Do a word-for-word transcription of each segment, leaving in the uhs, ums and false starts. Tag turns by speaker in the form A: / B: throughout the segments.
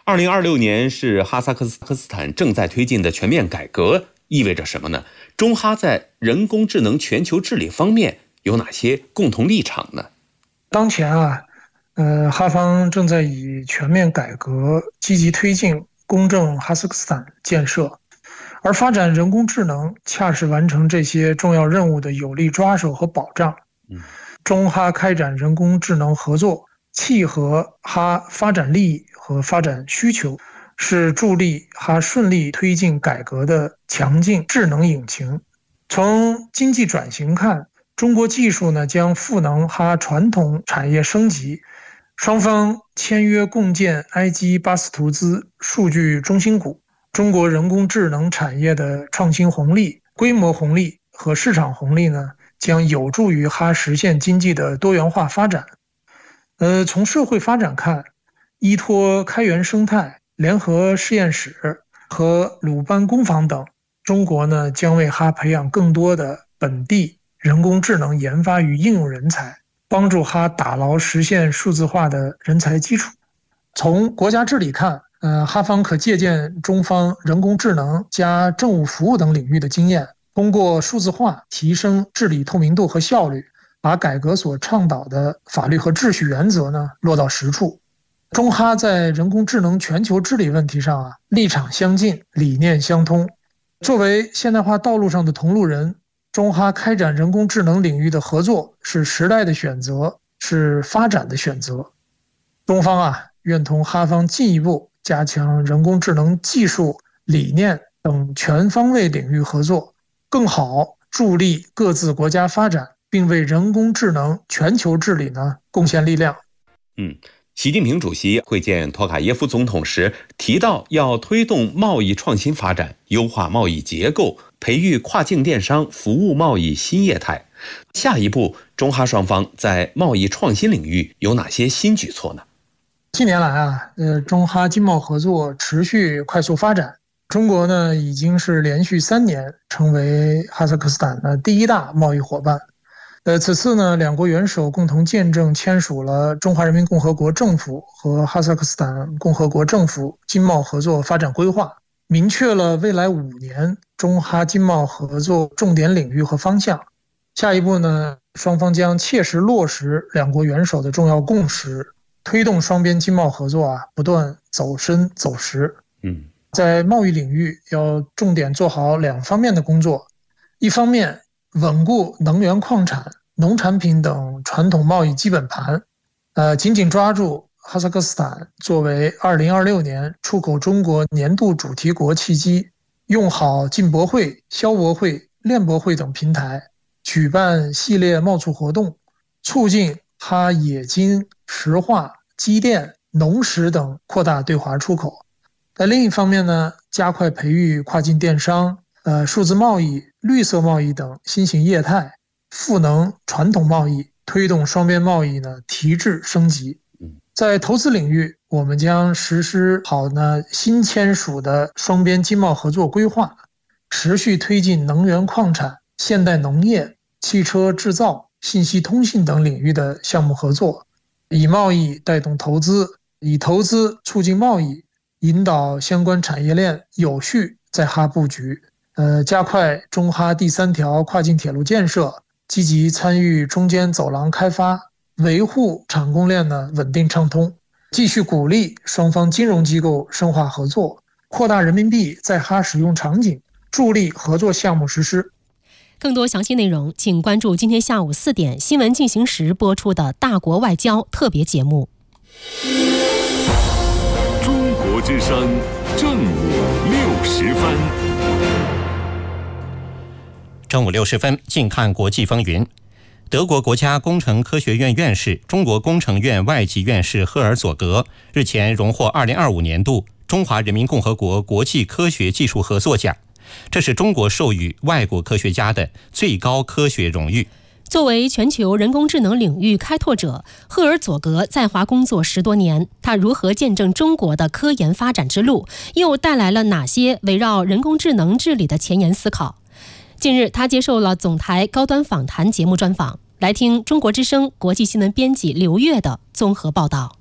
A: 二零二六年是哈萨克斯坦正在推进的全面改革，意味着什么呢？中哈在人工智能全球治理方面有哪些共同立场呢？
B: 当前啊，呃，哈方正在以全面改革积极推进公正哈萨克斯坦建设，而发展人工智能恰是完成这些重要任务的有力抓手和保障。
A: 嗯，
B: 中哈开展人工智能合作，契合哈发展利益和发展需求，是助力哈顺利推进改革的强劲智能引擎。从经济转型看，中国技术呢将赋能哈传统产业升级，双方签约共建 I G 巴斯图兹数据中心谷。中国人工智能产业的创新红利、规模红利和市场红利呢，将有助于哈实现经济的多元化发展。呃，从社会发展看，依托开源生态、联合实验室和鲁班工坊等，中国呢将为哈培养更多的本地人工智能研发与应用人才，帮助哈打牢实现数字化的人才基础。从国家治理看，呃，哈方可借鉴中方人工智能加政务服务等领域的经验，通过数字化提升治理透明度和效率，把改革所倡导的法律和秩序原则呢落到实处。中哈在人工智能全球治理问题上啊，立场相近，理念相通。作为现代化道路上的同路人，中哈开展人工智能领域的合作是时代的选择，是发展的选择。中方啊，愿同哈方进一步加强人工智能技术、理念等全方位领域合作，更好助力各自国家发展，并为人工智能全球治理呢贡献力量。
A: 嗯。习近平主席会见托卡耶夫总统时提到，要推动贸易创新发展，优化贸易结构，培育跨境电商服务贸易新业态。下一步，中哈双方在贸易创新领域有哪些新举措呢？
B: 近年来啊，呃，中哈经贸合作持续快速发展。中国呢，已经是连续三年成为哈萨克斯坦的第一大贸易伙伴。呃，此次呢，两国元首共同见证签署了中华人民共和国政府和哈萨克斯坦共和国政府经贸合作发展规划，明确了未来五年中哈经贸合作重点领域和方向。下一步呢，双方将切实落实两国元首的重要共识，推动双边经贸合作啊不断走深走实。
A: 嗯，
B: 在贸易领域要重点做好两方面的工作，一方面稳固能源矿产、农产品等传统贸易基本盘，呃，紧紧抓住哈萨克斯坦作为二零二六年出口中国年度主题国契机，用好进博会、消博会、链博会等平台，举办系列贸促活动，促进哈冶金、石化、机电、农食等扩大对华出口。在另一方面呢，加快培育跨境电商、呃数字贸易、绿色贸易等新型业态，赋能传统贸易，推动双边贸易呢提质升级。在投资领域，我们将实施好呢新签署的双边经贸合作规划，持续推进能源矿产、现代农业、汽车制造、信息通信等领域的项目合作，以贸易带动投资，以投资促进贸易，引导相关产业链有序在哈布局。呃，加快中哈第三条跨境铁路建设，积极参与中间走廊开发，维护产供链的稳定畅通，继续鼓励双方金融机构深化合作，扩大人民币在哈使用场景，助力合作项目实施。
C: 更多详细内容，请关注今天下午四点新闻进行时播出的大国外交特别节目。
D: 中国之声正午六十分。
E: 正午六十分，近看国际风云。德国国家工程科学院院士、中国工程院外籍院士赫尔佐格日前荣获二零二五年度中华人民共和国国际科学技术合作奖，这是中国授予外国科学家的最高科学荣誉。
C: 作为全球人工智能领域开拓者，赫尔佐格在华工作十多年，他如何见证中国的科研发展之路，又带来了哪些围绕人工智能治理的前沿思考？近日，他接受了总台高端访谈节目专访，来听中国之声国际新闻编辑刘越的综合报道。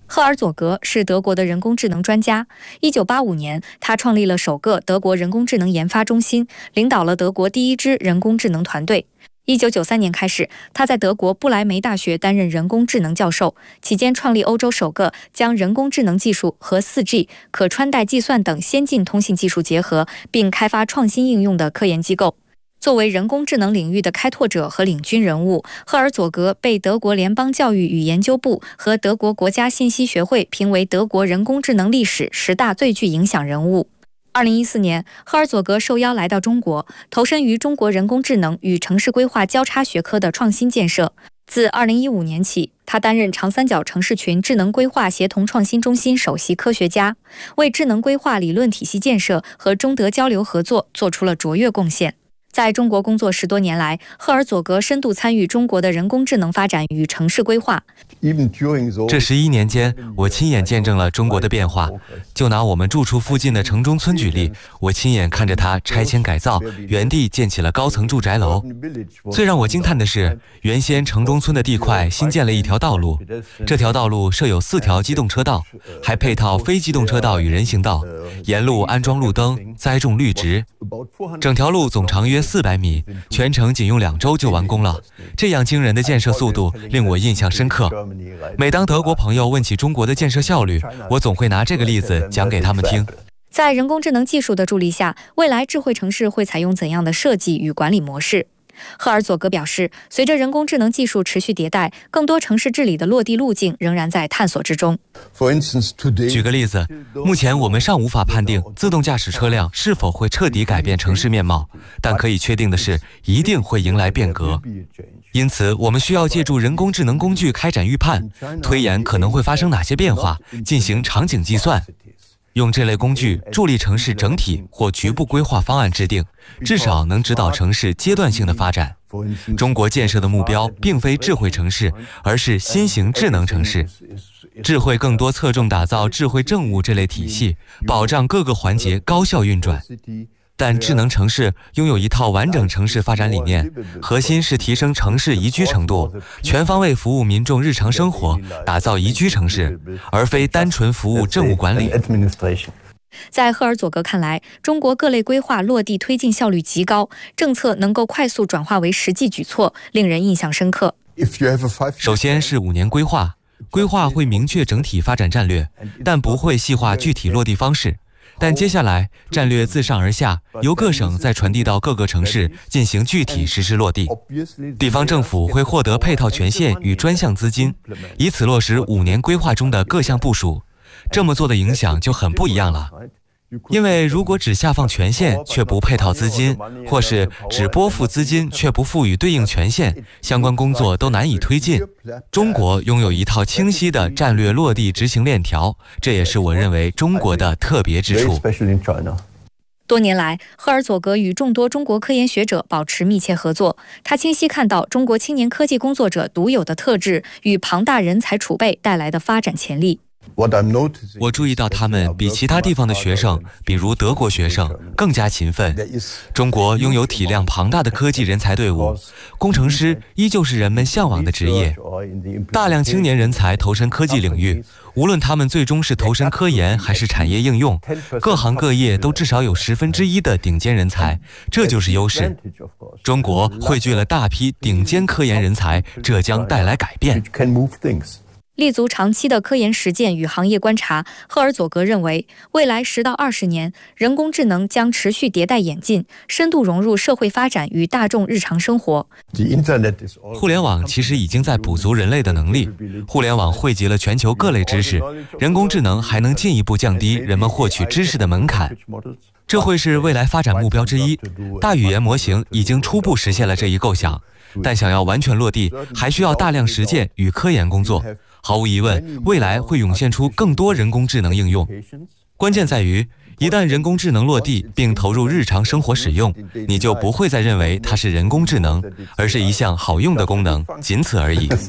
F: 赫尔佐格是德国的人工智能专家。一九八五年，他创立了首个德国人工智能研发中心，领导了德国第一支人工智能团队。一九九三年开始，他在德国布莱梅大学担任人工智能教授，期间创立欧洲首个将人工智能技术和 四 G、可穿戴计算等先进通信技术结合，并开发创新应用的科研机构。作为人工智能领域的开拓者和领军人物，赫尔佐格被德国联邦教育与研究部和德国国家信息学会评为德国人工智能历史十大最具影响人物。二零一四年，赫尔佐格受邀来到中国，投身于中国人工智能与城市规划交叉学科的创新建设。自二零一五年起，他担任长三角城市群智能规划协同创新中心首席科学家，为智能规划理论体系建设和中德交流合作做出了卓越贡献。在中国工作十多年来，赫尔佐格深度参与中国的人工智能发展与城市规划。
G: 这十一年间，我亲眼见证了中国的变化。就拿我们住处附近的城中村举例，我亲眼看着它拆迁改造，原地建起了高层住宅楼。最让我惊叹的是，原先城中村的地块新建了一条道路，这条道路设有四条机动车道，还配套非机动车道与人行道，沿路安装路灯，栽种绿植。整条路总长约四百米，全程仅用两周就完工了。这样惊人的建设速度令我印象深刻。每当德国朋友问起中国的建设效率，我总会拿这个例子讲给他们听。
F: 在人工智能技术的助力下，未来智慧城市会采用怎样的设计与管理模式？赫尔佐格表示，随着人工智能技术持续迭代，更多城市治理的落地路径仍然在探索之中。
G: 举个例子，目前我们尚无法判定自动驾驶车辆是否会彻底改变城市面貌，但可以确定的是，一定会迎来变革。因此，我们需要借助人工智能工具开展预判，推演可能会发生哪些变化，进行场景计算。用这类工具助力城市整体或局部规划方案制定，至少能指导城市阶段性的发展。中国建设的目标并非智慧城市，而是新型智能城市。智慧更多侧重打造智慧政务这类体系，保障各个环节高效运转。但智能城市拥有一套完整城市发展理念，核心是提升城市宜居程度，全方位服务民众日常生活，打造宜居城市，而非单纯服务政务管理。
F: 在赫尔佐格看来，中国各类规划落地推进效率极高，政策能够快速转化为实际举措，令人印象深刻。
G: 首先是五年规划，规划会明确整体发展战略，但不会细化具体落地方式。但接下来，战略自上而下，由各省再传递到各个城市进行具体实施落地。地方政府会获得配套权限与专项资金，以此落实五年规划中的各项部署。这么做的影响就很不一样了。因为如果只下放权限却不配套资金，或是只拨付资金却不赋予对应权限，相关工作都难以推进。中国拥有一套清晰的战略落地执行链条，这也是我认为中国的特别之处。
F: 多年来，赫尔佐格与众多中国科研学者保持密切合作，他清晰看到中国青年科技工作者独有的特质与庞大人才储备带来的发展潜力。
G: 我注意到他们比其他地方的学生，比如德国学生更加勤奋。中国拥有体量庞大的科技人才队伍，工程师依旧是人们向往的职业。大量青年人才投身科技领域，无论他们最终是投身科研还是产业应用，各行各业都至少有十分之一的顶尖人才，这就是优势。中国汇聚了大批顶尖科研人才，这将带来改变。
F: 立足长期的科研实践与行业观察，赫尔佐格认为，未来十到二十年，人工智能将持续迭代演进，深度融入社会发展与大众日常生活。
G: 互联网其实已经在补足人类的能力，互联网汇集了全球各类知识，人工智能还能进一步降低人们获取知识的门槛。这会是未来发展目标之一。大语言模型已经初步实现了这一构想，但想要完全落地，还需要大量实践与科研工作。毫无疑问，未来会涌现出更多人工智能应用。关键在于，一旦人工智能落地并投入日常生活使用，你就不会再认为它是人工智能，而是一项好用的功能，仅此而已。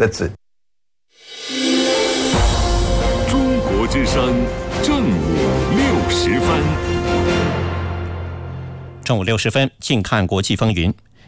D: 中国之声正午六时分。
E: 正午六十分，近看国际风云。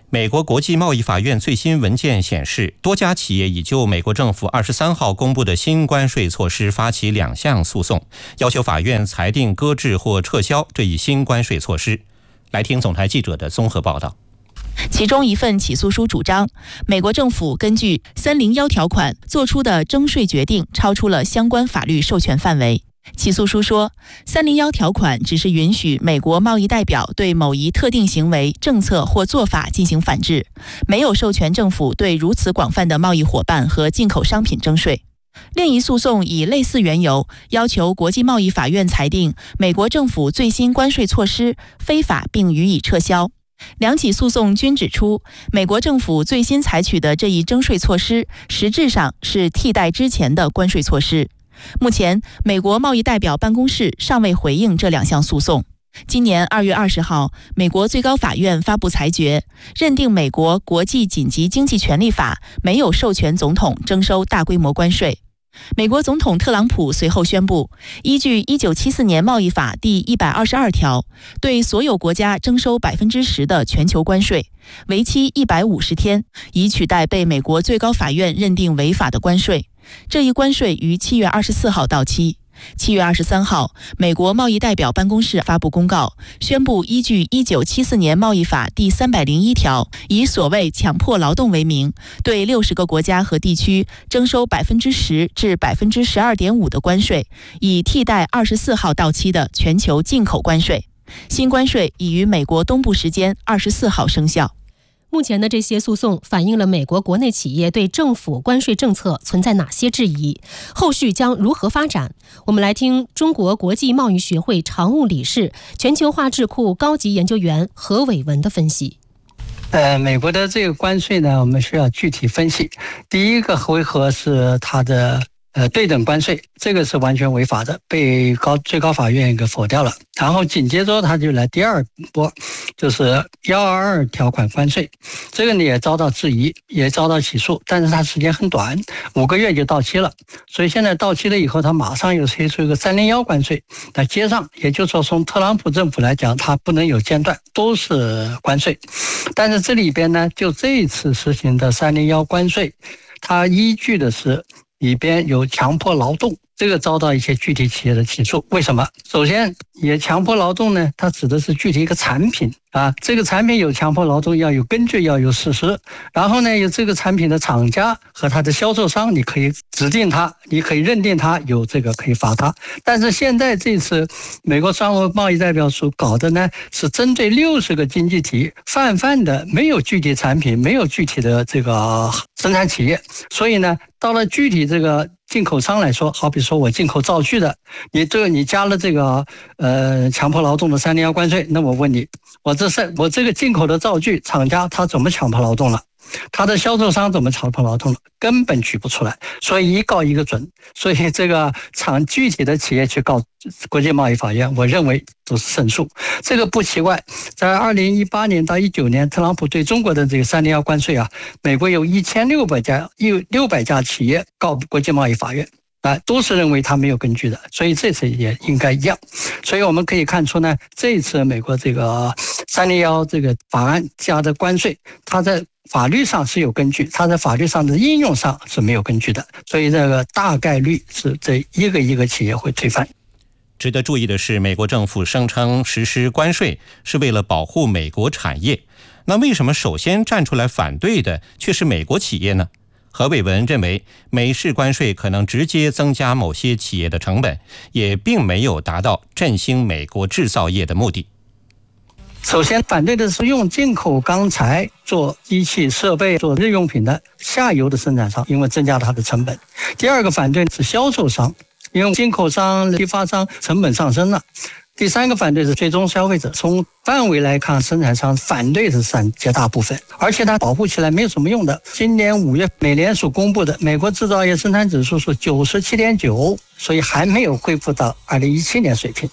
E: 美国国际贸易法院最新文件显示，多家企业已就美国政府二十三号公布的新关税措施发起两项诉讼，要求法院裁定搁置或撤销这一新关税措施。来听总台记者的综合报道。
H: 其中一份起诉书主张，美国政府根据三零一条款做出的征税决定超出了相关法律授权范围。起诉书说，三零一条款只是允许美国贸易代表对某一特定行为、政策或做法进行反制，没有授权政府对如此广泛的贸易伙伴和进口商品征税。另一诉讼以类似缘由，要求国际贸易法院裁定美国政府最新关税措施非法并予以撤销。两起诉讼均指出，美国政府最新采取的这一征税措施实质上是替代之前的关税措施。目前，美国贸易代表办公室尚未回应这两项诉讼。今年二月二十号，美国最高法院发布裁决，认定美国国际紧急经济权利法没有授权总统征收大规模关税。美国总统特朗普随后宣布，依据一九七四年贸易法第一百二十二条，对所有国家征收百分之十的全球关税，为期一百五十天，以取代被美国最高法院认定违法的关税。这一关税于七月二十四号到期。七月二十三号，美国贸易代表办公室发布公告，宣布依据一九七四年贸易法第三百零一条，以所谓强迫劳动为名，对六十个国家和地区征收百分之十至百分之十二点五的关税，以替代二十四号到期的全球进口关税。新关税已于美国东部时间二十四号生效。
C: 目前的这些诉讼反映了美国国内企业对政府关税政策存在哪些质疑，后续将如何发展？我们来听中国国际贸易学会常务理事、全球化智库高级研究员何伟文的分析。
I: 呃，美国的这个关税呢，我们需要具体分析。第一个回合是它的呃，对等关税，这个是完全违法的，被高最高法院给否掉了。然后紧接着他就来第二波，就是一二二条款关税，这个呢也遭到质疑，也遭到起诉，但是它时间很短，五个月就到期了。所以现在到期了以后，他马上又推出一个三零一关税来接上，也就是说从特朗普政府来讲，它不能有间断，都是关税。但是这里边呢，就这一次实行的三零一关税，它依据的是里边有强迫劳动，这个遭到一些具体企业的起诉。为什么？首先，也强迫劳动呢，它指的是具体一个产品啊，这个产品有强迫劳动，要有根据，要有事实。然后呢，有这个产品的厂家和它的销售商，你可以指定它，你可以认定它有这个可以罚它。但是现在这次美国商务贸易代表处搞的呢，是针对六十个经济体泛泛的，没有具体产品，没有具体的这个生产企业，所以呢，到了具体这个进口商来说，好比说我进口灶具的，你这个你加了这个呃强迫劳动的三零一关税，那我问你，我这是我这个进口的灶具厂家他怎么强迫劳动了？他的销售商怎么强迫劳动了？根本举不出来，所以一告一个准。所以这个厂具体的企业去告国际贸易法院，我认为都是胜诉。这个不奇怪，在二零一八年到一九年，特朗普对中国的这个三零一关税啊，美国有一千六百家有六百家企业告国际贸易法院。啊，都是认为它没有根据的，所以这次也应该一样。所以我们可以看出呢，这一次美国这个三零一这个法案加的关税，它在法律上是有根据，它在法律上的应用上是没有根据的，所以这个大概率是这一个一个企业会推翻。
E: 值得注意的是，美国政府声称实施关税是为了保护美国产业，那为什么首先站出来反对的却是美国企业呢？何伟文认为，美式关税可能直接增加某些企业的成本，也并没有达到振兴美国制造业的目的。
I: 首先反对的是用进口钢材做机器设备、做日用品的下游的生产商，因为增加它的成本。第二个反对是销售商，因为进口商、批发商成本上升了。第三个反对是最终消费者，从范围来看，生产商反对是占绝大部分，而且它保护起来没有什么用的。今年五月美联储公布的美国制造业生产指数是九十七点九，所以还没有恢复到二零一七年水平。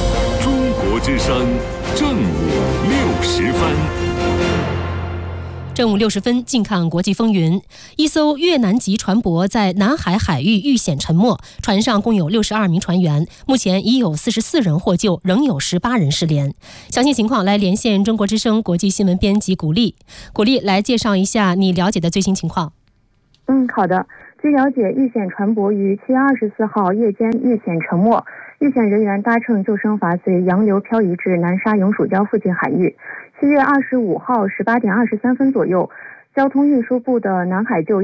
D: 中国之声正午六时分。
C: 正午六十分，近看国际风云。一艘越南籍船舶在南海海域遇险沉没，船上共有六十二名船员，目前已有四十四人获救，仍有十八人失联。详细情况来连线中国之声国际新闻编辑古丽。古丽，来介绍一下你了解的最新情况。
J: 嗯，好的。据了解，遇险船舶于七月二十四号夜间遇险沉没，遇险人员搭乘救生筏随洋流漂移至南沙永暑礁附近海域。七月二十五号十八点二十三分左右，交通运输部的南海救